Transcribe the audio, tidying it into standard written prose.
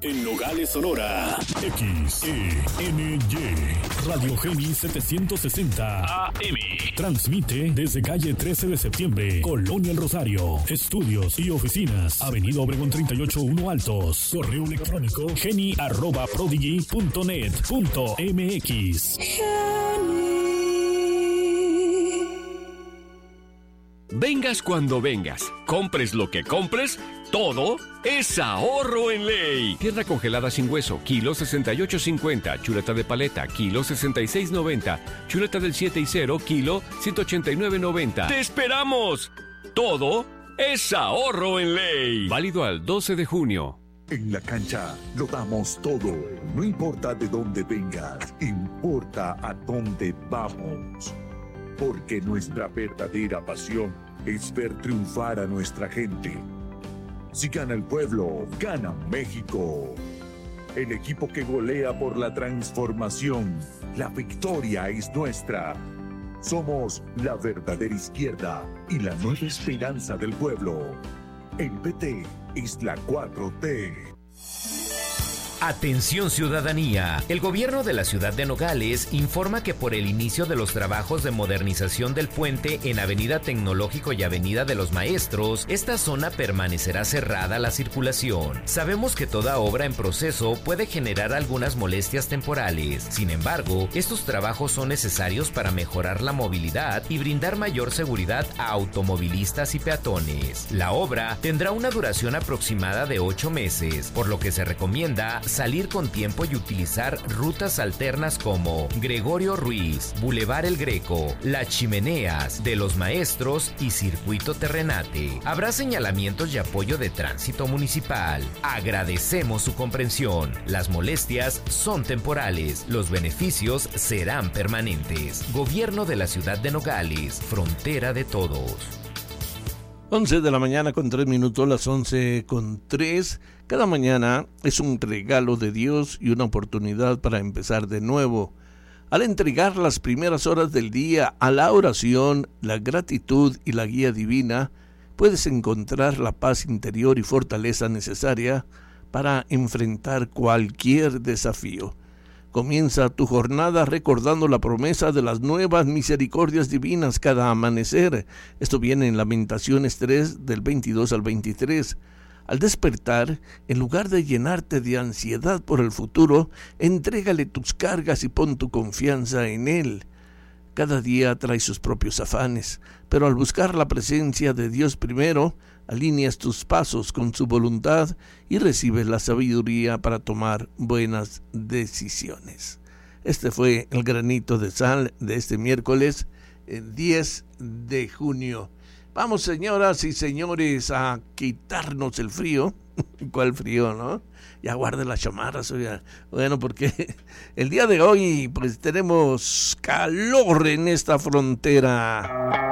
En Nogales, Sonora, XENY, Radio Geni 760 AM. Transmite desde calle 13 de septiembre, Colonia El Rosario. Estudios y oficinas, Avenida Obregón 38-1 Altos. Correo electrónico geni@prodigy.net.mx. Vengas cuando vengas, compres lo que compres, todo es ahorro en ley. Tierra congelada sin hueso, kilo 68.50. Chuleta de paleta, kilo 66.90. Chuleta del 7 y 0, kilo 189.90. ¡Te esperamos! Todo es ahorro en ley. Válido al 12 de junio. En la cancha lo damos todo. No importa de dónde vengas, importa a dónde vamos. Porque nuestra verdadera pasión es ver triunfar a nuestra gente. Si gana el pueblo, gana México. El equipo que golea por la transformación. La victoria es nuestra. Somos la verdadera izquierda y la nueva esperanza del pueblo. El PT es la 4T. Atención ciudadanía, el gobierno de la ciudad de Nogales informa que por el inicio de los trabajos de modernización del puente en Avenida Tecnológico y Avenida de los Maestros, esta zona permanecerá cerrada a la circulación. Sabemos que toda obra en proceso puede generar algunas molestias temporales, sin embargo, estos trabajos son necesarios para mejorar la movilidad y brindar mayor seguridad a automovilistas y peatones. La obra tendrá una duración aproximada de 8 meses, por lo que se recomienda salir con tiempo y utilizar rutas alternas como Gregorio Ruiz, Boulevard El Greco, Las Chimeneas, de los Maestros y Circuito Terrenate. Habrá señalamientos y apoyo de tránsito municipal. Agradecemos su comprensión. Las molestias son temporales, los beneficios serán permanentes. Gobierno de la ciudad de Nogales, frontera de todos. 11 de la mañana con 3 minutos, las 11 con 3. Cada mañana es un regalo de Dios y una oportunidad para empezar de nuevo. Al entregar las primeras horas del día a la oración, la gratitud y la guía divina, puedes encontrar la paz interior y fortaleza necesaria para enfrentar cualquier desafío. Comienza tu jornada recordando la promesa de las nuevas misericordias divinas cada amanecer. Esto viene en Lamentaciones 3, del 22 al 23. Al despertar, en lugar de llenarte de ansiedad por el futuro, entrégale tus cargas y pon tu confianza en Él. Cada día trae sus propios afanes, pero al buscar la presencia de Dios primero, alineas tus pasos con su voluntad y recibes la sabiduría para tomar buenas decisiones. Este fue el granito de sal de este miércoles 10 de junio. Vamos, señoras y señores, a quitarnos el frío. ¿Cuál frío, no? Ya guarden las chamarras, oiga. Bueno, porque el día de hoy pues tenemos calor en esta frontera.